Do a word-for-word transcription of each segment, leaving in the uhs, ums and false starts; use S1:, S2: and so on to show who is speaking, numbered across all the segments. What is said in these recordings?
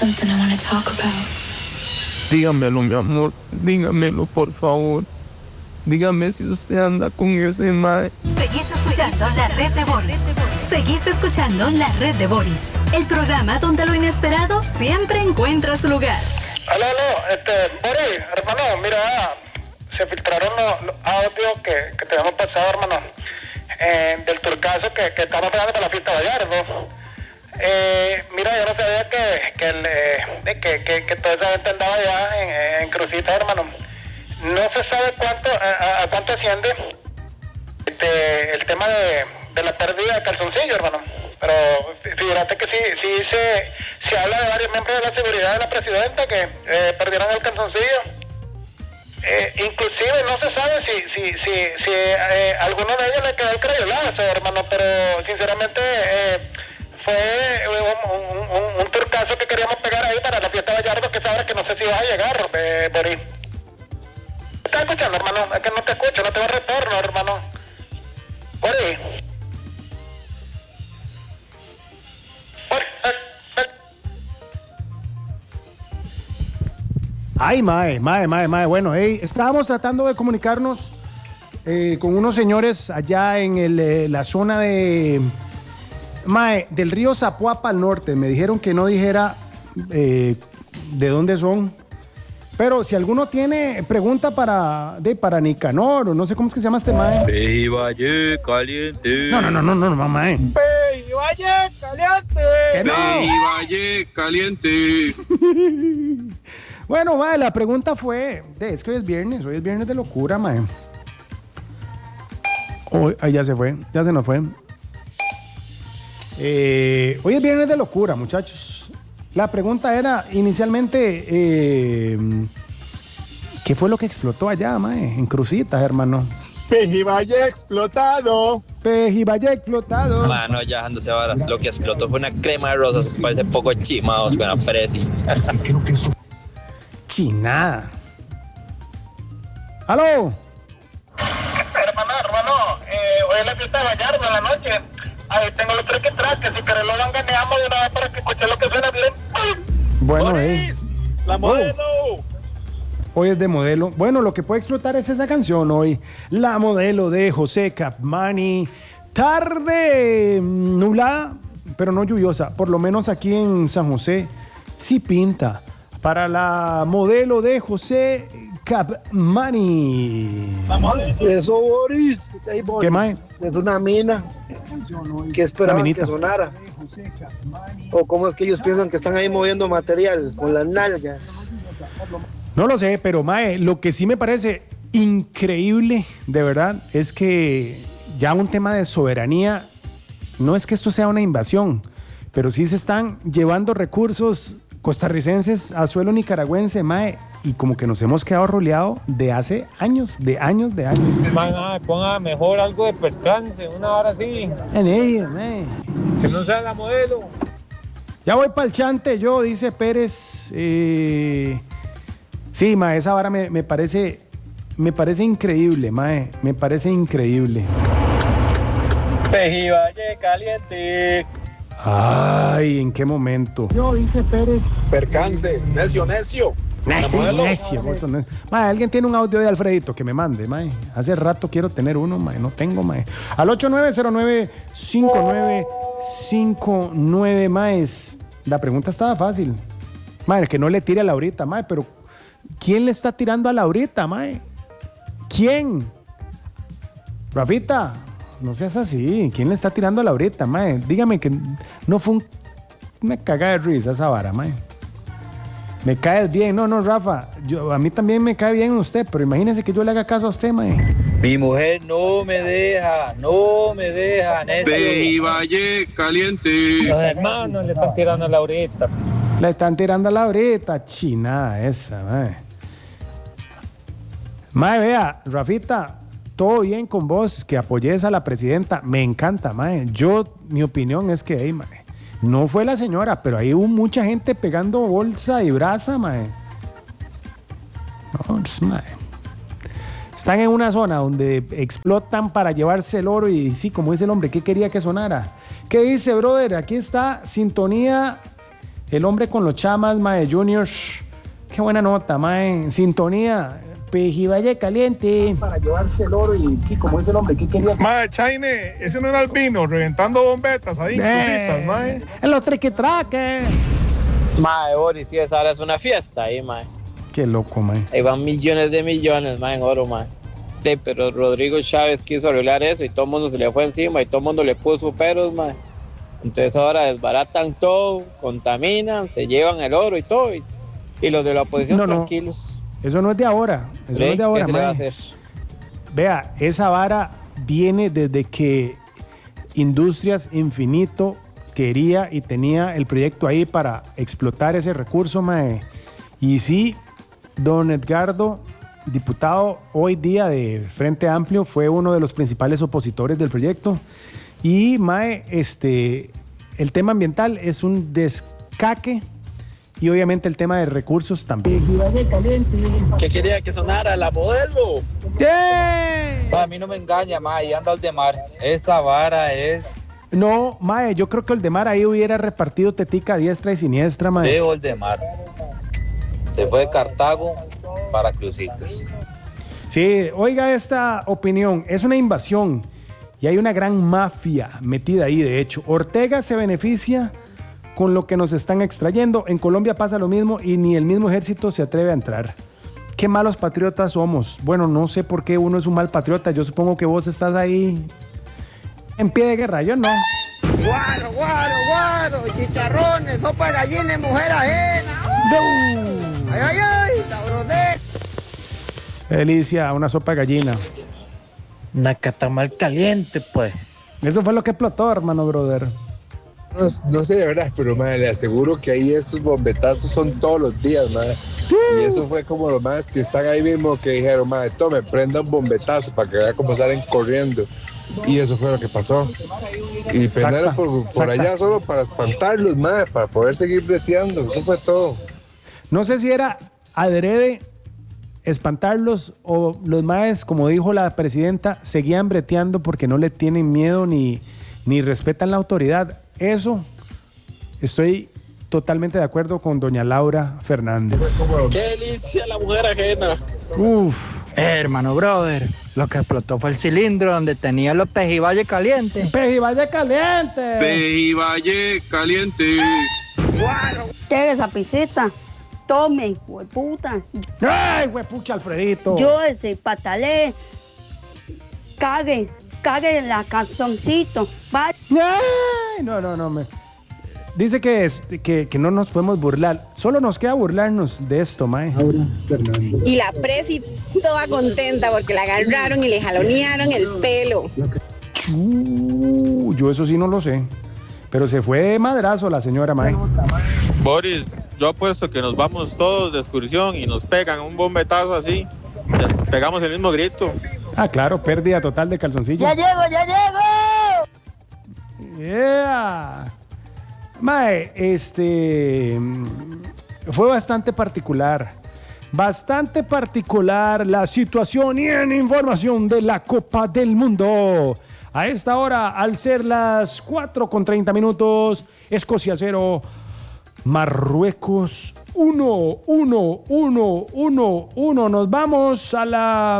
S1: something I want to talk about.
S2: Dígamelo, mi amor. Dígamelo, por favor. Dígame si usted anda con ese mae.
S3: Seguís escuchando la red de Boris. Seguís escuchando la red de Boris. El programa donde lo inesperado siempre encuentra su lugar.
S4: Aló, aló, este, Boris, hermano, mira, se filtraron los, los audios que, que te hemos pasado, hermano, eh, del turcazo que, que estamos pegando para la fiesta de Gallardo. Eh, mira, yo no sabía que, que, el, eh, que, que, que toda esa gente andaba allá en, en Crucita, hermano. No se sabe cuánto, a, a cuánto asciende este, el tema de, de la pérdida de calzoncillo, hermano. Pero fíjate que sí, sí se, se habla de varios miembros de la seguridad de la presidenta que eh, perdieron el calzoncillo. Eh, inclusive no se sabe si si si, si eh, alguno de ellos le quedó el crayolazo, hermano, pero sinceramente eh, fue un, un, un, un turcazo que queríamos pegar ahí para la fiesta de Gallardo, que sabes que no sé si va a llegar, eh, Boris. ¿Me estás escuchando, hermano? Es que no te escucho, no te va retorno, hermano. Boris.
S5: Ay, mae, mae, mae, mae. Bueno, hey, estábamos tratando de comunicarnos eh, con unos señores allá en el, eh, la zona de... Mae, del río Zapuapa al norte. Me dijeron que no dijera eh, de dónde son. Pero si alguno tiene pregunta para, de, para Nicanor, o no sé cómo es que se llama este mae.
S6: Peji Valle Caliente.
S5: No, no, no, no, no, no, mae.
S4: Peji Valle Caliente.
S5: Que no.
S6: Peji Valle Caliente.
S5: Bueno, mae, la pregunta fue, de, es que hoy es viernes, hoy es viernes de locura, mae. Hoy, ay, ya se fue, ya se nos fue. Eh, hoy es viernes de locura, muchachos. La pregunta era inicialmente, eh, ¿qué fue lo que explotó allá, mae? En Crucitas, hermano.
S4: Pejivalle explotado.
S5: Pejivalle explotado.
S6: Mano, ya dejándose varas. Lo que explotó fue una crema de rosas. Parece poco chimados con la presi.
S5: Chinada. ¡Aló!
S4: Hermano, hermano, eh, hoy es la fiesta de Gallardo en la noche. Ahí tengo los tres que traes, que si querés lo ganganeamos de una vez para que escuchen lo que suena bien.
S5: Bueno, eh.
S7: ¡La modelo!
S5: Oh. Hoy es de modelo. Bueno, lo que puede explotar es esa canción hoy. La modelo de José Capmany. Tarde nublada, pero no lluviosa. Por lo menos aquí en San José sí pinta. Para la modelo de José Capmany.
S7: Eso, Boris. Hey, Boris.
S5: ¿Qué más?
S7: Es una mina. ¿Qué esperaban que sonara? ¿O cómo es que ellos piensan que están ahí moviendo material con las nalgas?
S5: No lo sé, pero mae, lo que sí me parece increíble, de verdad, es que ya un tema de soberanía, no es que esto sea una invasión, pero sí se están llevando recursos costarricenses a suelo nicaragüense, mae, y como que nos hemos quedado roleados de hace años, de años, de años.
S8: Man, ponga mejor algo de percance, una hora así.
S5: En ella, mae.
S8: Que no sea la modelo.
S5: Ya voy pa'l chante yo, dice Pérez. Eh, sí, mae, esa vara me, me parece, me parece increíble, mae, me parece increíble.
S7: Peji Valle Caliente.
S5: Ay, ¿en qué momento? Yo, dice Pérez.
S7: Percance, necio, necio.
S5: Necio, necio, necio. Mae, alguien tiene un audio de Alfredito que me mande, mae. Hace rato quiero tener uno, mae. No tengo, mae. Al ocho nueve cero nueve cinco nueve cinco nueve, mae. La pregunta estaba fácil. Mae, que no le tire a Laurita, mae. Pero, ¿quién le está tirando a Laurita, mae? ¿Quién? Rafita, no seas así. ¿Quién le está tirando a Laurita, mae? Dígame que no fue un, una cagada de risa esa vara, mae. Me caes bien. No, no, Rafa. Yo, a mí también me cae bien usted, pero imagínese que yo le haga caso a usted, mae.
S6: Mi mujer no me deja, no me deja, necio.
S9: Peji Valle Caliente.
S8: Los hermanos le están tirando a Laurita.
S5: Le están tirando a Laurita. Chinada esa, mae. Mae, vea, Rafita, todo bien con vos, que apoyes a la presidenta. Me encanta, mae. Yo, mi opinión es que, hey, mae, no fue la señora, pero ahí hubo mucha gente pegando bolsa y brasa, mae. No, mae. Están en una zona donde explotan para llevarse el oro y sí, como dice el hombre, ¿qué quería que sonara? ¿Qué dice, brother? Aquí está sintonía El hombre con los chamas, mae, Junior. Qué buena nota, mae. Sintonía. Pejivalle caliente. Para llevarse el oro y sí, como es el hombre, ¿qué quería?
S1: Mae, Chaine, ese no era el vino, reventando bombetas ahí,
S5: Eh,
S1: cositas, mae.
S5: En los triquitraques.
S6: Mae, Boris, sí, esa hora es una fiesta ahí, mae.
S5: Qué loco, mae.
S6: Ahí van millones de millones, mae, en oro, mae. Sí, pero Rodrigo Chávez quiso arreglar eso y todo el mundo se le fue encima y todo el mundo le puso peros, mae. Entonces ahora desbaratan todo, contaminan, se llevan el oro y todo. Y, y los de la oposición
S5: No, no.
S6: tranquilos.
S5: Eso no es de ahora. Eso
S6: ¿Sí?
S5: no es de ahora,
S6: ¿Qué se le va a
S5: mae.
S6: hacer?
S5: Vea, esa vara viene desde que Industrias Infinito quería y tenía el proyecto ahí para explotar ese recurso, mae. Y sí, don Edgardo, diputado hoy día de Frente Amplio, fue uno de los principales opositores del proyecto. Y, mae, este, el tema ambiental es un descaque. Y obviamente el tema de recursos también.
S10: ¿Qué quería que sonara? La modelo.
S8: A mí no me engaña, ma, ahí anda Aldemar. Esa vara es
S5: No, mae, yo creo que Aldemar ahí hubiera repartido tetica a diestra y siniestra, mae.
S8: de Aldemar. Se fue de Cartago para Crucitos.
S5: Sí, oiga esta opinión, es una invasión y hay una gran mafia metida ahí, de hecho. Ortega se beneficia con lo que nos están extrayendo. En Colombia pasa lo mismo y ni el mismo ejército se atreve a entrar. Qué malos patriotas somos. Bueno, no sé por qué uno es un mal patriota. Yo supongo que vos estás ahí en pie de guerra, yo no.
S7: Guaro, guaro, guaro, chicharrones, sopa de gallina y mujer ajena. ¡Uh! Ay, ay, ay, sabroné.
S5: Delicia, una sopa de gallina.
S8: Una catamal caliente, pues.
S5: Eso fue lo que explotó, hermano, brother.
S11: No, no sé de verdad, pero madre, le aseguro que ahí esos bombetazos son todos los días, madre. Y eso fue como los más que están ahí mismo que dijeron, madre, tome, prenda un bombetazo para que vea cómo salen corriendo. Y eso fue lo que pasó. Y prendieron por, por allá solo para espantarlos, madre, para poder seguir breteando. Eso fue todo.
S5: No sé si era adrede espantarlos o los maes, como dijo la presidenta, seguían breteando porque no le tienen miedo ni, ni respetan la autoridad. Eso estoy totalmente de acuerdo con doña Laura Fernández.
S10: ¡Qué delicia la mujer ajena!
S5: Uf.
S12: Eh, hermano brother, lo que explotó fue el cilindro donde tenía los pejiballe calientes.
S5: ¡Pejiballe caliente!
S9: Pejiballe caliente.
S13: Guaro. ¿Qué esa piseta? Tome, hueputa.
S5: ¡Ay, huepucha, Alfredito!
S13: Yo ese patalé. Cague, cague en la calzoncito. Va.
S5: Ay, no, no, no. Me... Dice que, es, que, que no nos podemos burlar. Solo nos queda burlarnos de esto, mae.
S14: Y la presi toda contenta porque la agarraron y le jalonearon el pelo.
S5: Uh, yo eso sí no lo sé. Pero se fue de madrazo la señora, mae.
S8: Boris, yo apuesto que nos vamos todos de excursión y nos pegan un bombetazo así. Les pegamos el mismo grito.
S5: Ah, claro, pérdida total de calzoncillo.
S13: ¡Ya llego, ya llego!
S5: Yeah. Mae, este fue bastante particular, bastante particular la situación y en información de la Copa del Mundo. A esta hora, al ser las cuatro con treinta minutos, Escocia cero, Marruecos uno, uno, uno, uno, uno. Nos vamos a la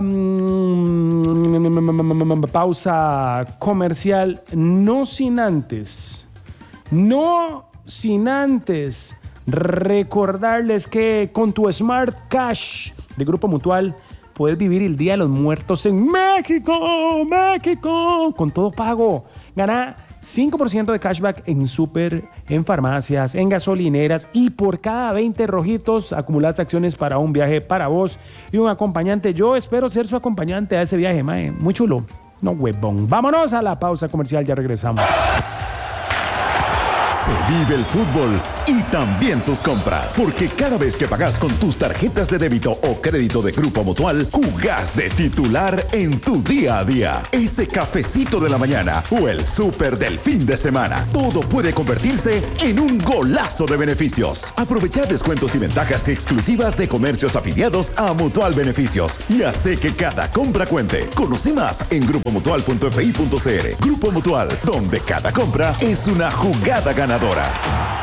S5: mm, pausa comercial, no sin antes... No sin antes recordarles que con tu Smart Cash de Grupo Mutual puedes vivir el Día de los Muertos en México, México, con todo pago. Gana cinco por ciento de cashback en súper, en farmacias, en gasolineras y por cada veinte rojitos acumulas acciones para un viaje para vos y un acompañante. Yo espero ser su acompañante a ese viaje, mae. Muy chulo. No, huevón. Vámonos a la pausa comercial, ya regresamos.
S15: Se vive el fútbol y también tus compras, porque cada vez que pagas con tus tarjetas de débito o crédito de Grupo Mutual, jugás de titular en tu día a día. Ese cafecito de la mañana o el súper del fin de semana, todo puede convertirse en un golazo de beneficios. Aprovechar descuentos y ventajas exclusivas de comercios afiliados a Mutual Beneficios y hace que cada compra cuente. Conoce más en grupo mutual punto f i punto c r. Grupo Mutual, donde cada compra es una jugada ganadora.